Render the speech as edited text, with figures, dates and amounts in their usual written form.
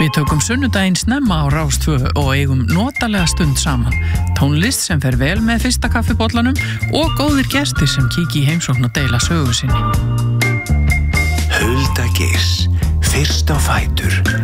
Við tökum sunnudaginn snemma á Rás 2 og eigum notalega stund saman. Tónlist sem fer vel með fyrsta kaffibollanum og góðir gestir sem kíki í heimsókn og deila sögu sinni. Hulda Geirs, fyrst á fætur.